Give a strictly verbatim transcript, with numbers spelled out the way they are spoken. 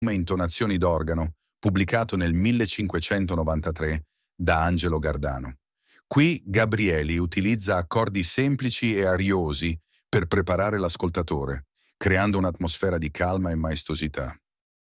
Intonazioni d'organo, pubblicato nel millecinquecentonovantatré da Angelo Gardano. Qui Gabrieli utilizza accordi semplici e ariosi per preparare l'ascoltatore, creando un'atmosfera di calma e maestosità.